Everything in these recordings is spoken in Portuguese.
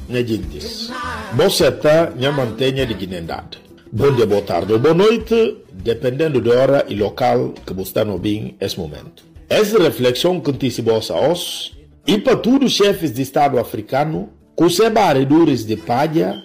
minha gente. Você está na mantenha de dignidade. Bom dia, boa tarde ou boa noite, dependendo da hora e local que você está no bem nesse momento. Essa reflexão que antecipa-se a nós e para todos os chefes de Estado africano, que se barredores de palha,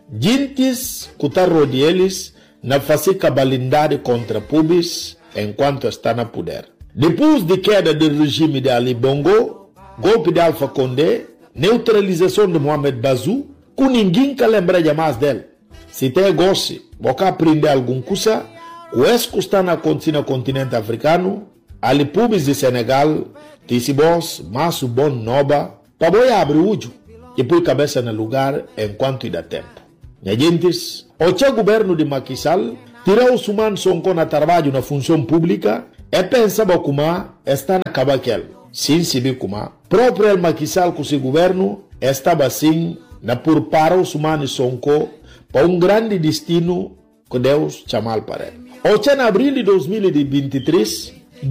gentes que estão rodeando eles na fazer cabalidade contra pubis enquanto está no poder. Depois de queda do regime de Ali Bongo, golpe de Alpha Condé, neutralização de Mohamed Bazoum, que ninguém quer lembrar mais dele. Se tem gosto, você aprender alguma coisa, o que está acontecendo no continente africano, ali pubis de Senegal, Tissibos, Masso Bon Noba, para boi abrir o olho e pôr cabeça no lugar enquanto dá tempo. Minha gente, o governo de Macky Sall tirou os humanos Sonko na trabalho na função pública e pensava como está na cabaquel. Sim, se vê como próprio Macky Sall com seu governo estava assim na por para os humanos Sonko para grande destino que Deus chamou para ele. Em abril de 2023,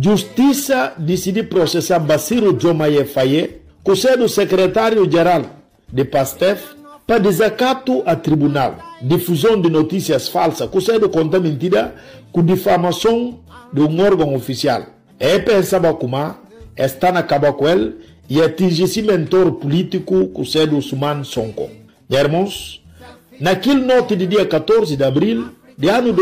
Justiça decidiu processar Bassirou Diomaye Faye, que é o secretário-geral de PASTEF, para desacato a tribunal, difusão de notícias falsas, que é conta mentira, com difamação de órgão oficial. É pensava como está na caba com ele e atingir esse mentor político, que é o Ousmane Sonko. Irmãos, naquele noite de dia 14 de abril de ano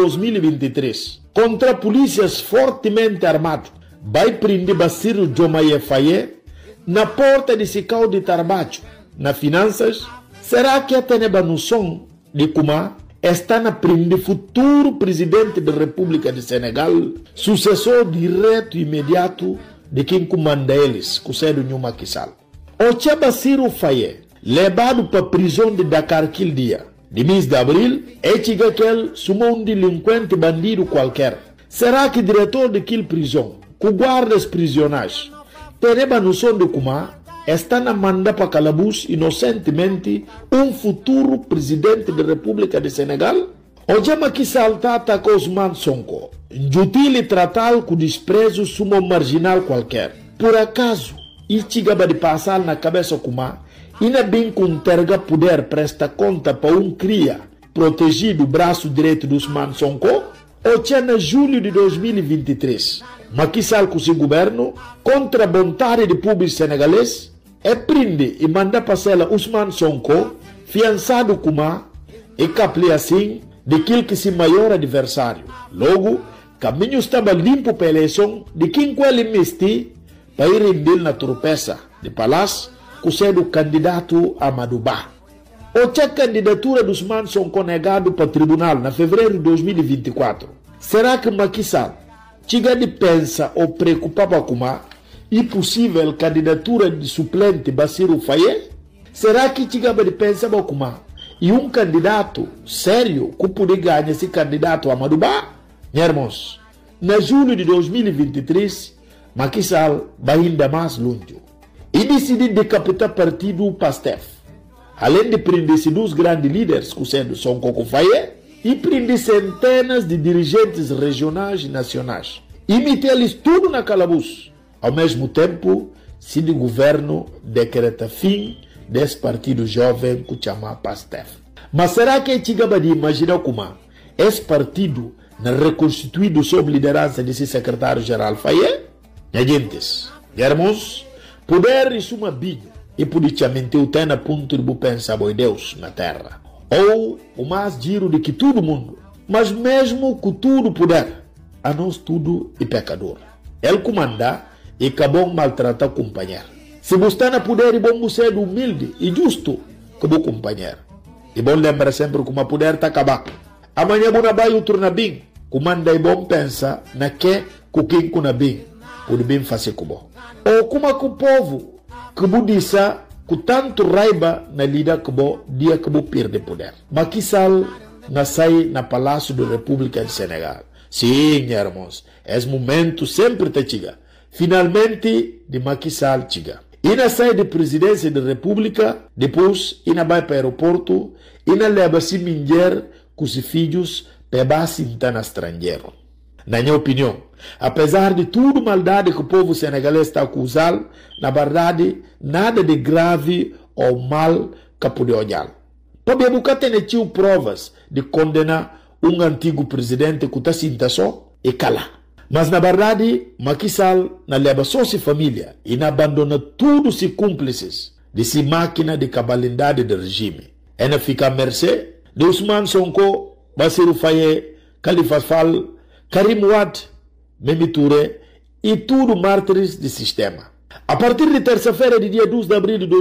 2023, contra polícias fortemente armados, vai prender Bassirou Diomaye Faye na porta de Sicau de trabalho, na finanças. Será que até a noção de como está na prender futuro presidente da República de Senegal, sucessor direto e imediato de quem comanda eles, que é o Macky Sall? O Bassirou Faye, levado para a prisão de Dakar aquele dia, de mês de abril, é que ele sumou um delinquente bandido qualquer. Será que o diretor daquela prisão, que guarda os prisioneiros, tem a noção de como está na manda para calabouço inocentemente um futuro presidente da República de Senegal? O Macky Sall atacou Ousmane Sonko, injutil tratá-lo com desprezo sumo marginal qualquer. Por acaso, e chegava de passar na cabeça como ainda bem com terga poder presta conta para cria protegido o braço direito de Ousmane Sonko? Ou em julho de 2023, Macky Sall com seu governo, contra a vontade de público senegalês, prende e manda passar Ousmane Sonko, fiançado como e capli assim daquele que se maior adversário. Logo, caminho estava limpo para a eleição de quem ele mesti para ir render na tropeça de palácio, que é o candidato Amadou Ba. A candidatura de Ousmane Sonko negado para o tribunal na fevereiro de 2024. Será que Macky Sall chega de pensa ou preocupava com a impossível candidatura de suplente Bassirou Faye? Será que chega de pensar com a e um candidato sério que poderia ganhar esse candidato Amadou Ba? Irmãos, na julho de 2023, Macky Sall vai ainda mais longe e decidiu decapitar partido PASTEF. Além de prender dois grandes líderes, que são Sonko Faye, e prender centenas de dirigentes regionais e nacionais. E meter-lhes tudo na calabouço. Ao mesmo tempo, se o governo decreta fim desse partido jovem que chama PASTEF. Mas será que chegava de imaginar como esse partido não reconstituído sob liderança desse secretário-geral Faye? Gente, irmãos, poder isso uma bilha. E politicamente o tem a ponto de pensar em Deus na terra. Ou o mais giro de que todo mundo. Mas mesmo com tudo poder, a nós tudo é pecador. Ele comanda e acabou maltratar o companheiro. Se você está no poder, é bom você ser humilde e justo como o companheiro. E bom lembrar sempre que o poder está acabado. Amanhã você vai outro na bem. Comanda e bom pensa na que com quem com na bem. Pode bem fazer como. Ou como o povo que budissa com tanto raiva na lida que bo dia que bo perde poder. Macky Sall nasce na Palácio da República de Senegal. Sim, irmãos, esse momento sempre te chega. Finalmente, de Macky Sall chega. E na sai de presidência da República, depois, e na vai para o aeroporto, e na leva-se mulher com os filhos para base no estrangeiro. Na minha opinião, apesar de tudo maldade que o povo senegalês está acusando, na verdade, nada de grave ou mal capude ojal. Para buscar ter provas de condenar antigo presidente que está sinta só e cala. Mas na verdade, Macky Sall na leva só sua família e na abandona todos os cúmplices de sua máquina de cabalidade do regime. Ela fica à mercê de Ousmane Sonko, Bassirou Faye, Khalifa Sall, Karim Wade, Mimi Touré e tudo mártires do sistema. A partir de terça-feira, de dia 12 de abril de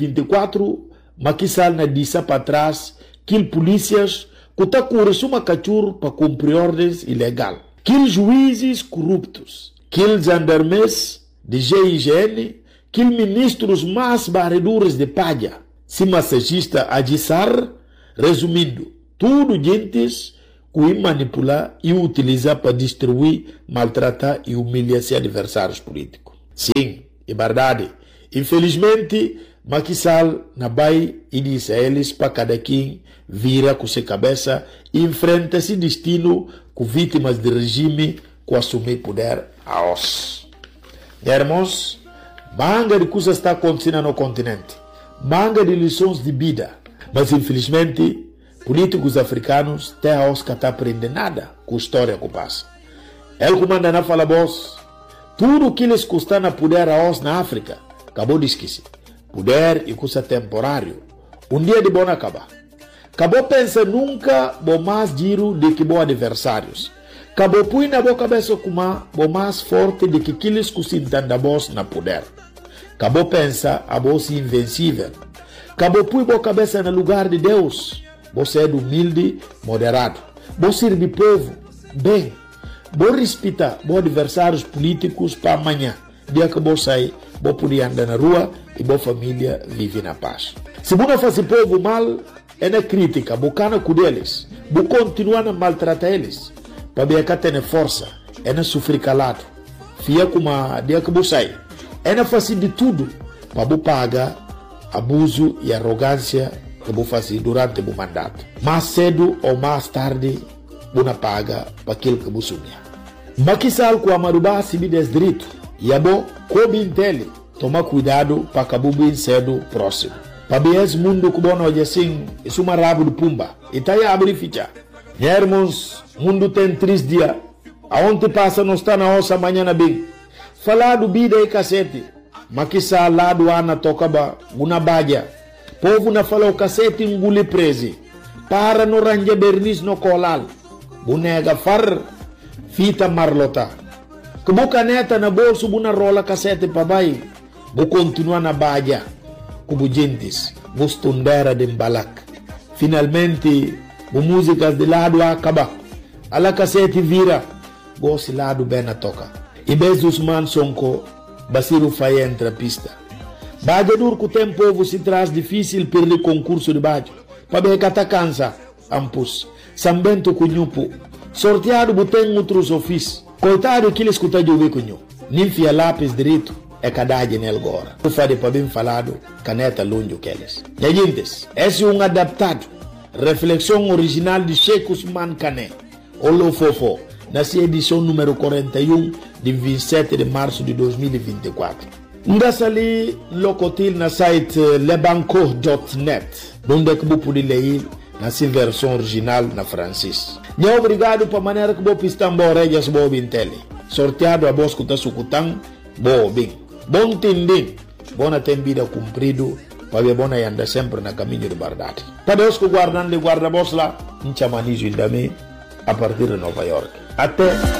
2024, Macky Sall na disse para trás que polícias que está com uma cachorro para cumprir ordens ilegais. Que juízes corruptos, que gendarmes de GIGN, que ministros mais barredores de palha, se massagista Adissar, resumindo, tudo gentes que manipular e utilizar para destruir, maltratar e humilhar seus adversários políticos. Sim, é verdade. Infelizmente, Macky Sall na vai e diz a eles para cada quem vira com sua cabeça e enfrenta esse destino com vítimas do regime que assumir poder a os. Irmãos, manga de coisas está acontecendo no continente, manga de lições de vida, mas infelizmente políticos africanos até a os que não aprendem nada com a história que passa. Ele comanda na fala boss, tudo que eles custam na poder a os na África, acabou de esquecer. Poder e custa temporário. Dia de bom acabar. Acabou pensa nunca bom mais giro do que bons adversários. Acabou põe na boa cabeça como bom mais forte do que aqueles que se entendem boss na poder. Acabou pensa a boss invencível. Acabou põe boa cabeça no lugar de Deus. Você é humilde, moderado. Você serve povo, bem. Você respeita bons adversários políticos para amanhã. Dia que você sai, você pode andar na rua e boa família vive na paz. Se você não faz povo mal, é na crítica, bocana com eles, você continua a maltratar eles, para ver que tem força, é na sofrer calado, fia como a dia que você sai, é na fazer de tudo, para você pagar abuso e arrogância que você faz durante o mandato. Mais cedo ou mais tarde, você paga para aquilo que você sonha. Macky Sall com a Marubá se me desdireito, e a bom, como entende, toma cuidado para acabar bem cedo próximo. Para ver esse mundo que bom hoje assim, isso é uma rabo de pumba. E tá aí a abrir ficha. Irmãos, mundo tem 3 dias. Aonde passa não está na nossa manhã bem. Falar do vida e cacete. Macky Sall lá do Ana tocaba, uma badia. Povo na fala o cacete engole prese. Para no range bernis no colal. Bunega far, fita marlota. Que boca neta na bolso, buna rola cacete para baixo. Vou continuar na badia, como gentes, vou estudar de embalak. Finalmente, as músicas de lado acaba. A la cassete vira, vou se lado bem na toca. E vez dos Ousmane Sonko, Bassirou Faye entra a pista. Badia dur que o tempo se traz difícil perder concurso de badia. Para ver que tá cansa, ampus. Sambento cunhupo. Sorteado botem outros ofícios. Coitado que ele escuta de ouvir cunho. Ninfia lápis direito. É cadade nele agora. Eu falei para bem falado, caneta longe que eles. E gente, esse é adaptado. Reflexão original de Sheikh Ousmane Kane. Olo Fofo, na edição número 41 de 27 de março de 2024. Ndassa ali locotil na site lebanco.net, onde é que você pode ler na sua versão original na francês. E obrigado para a maneira que você está embora se você entende. Sorteado a voz que está sucutando, bem. Bom entender, boa tem vida cumprido, para ver bom andar sempre na caminho de verdade. Para Deus que guardando de guarda-voz lá, em chamanizo também, a partir de Nova York. Até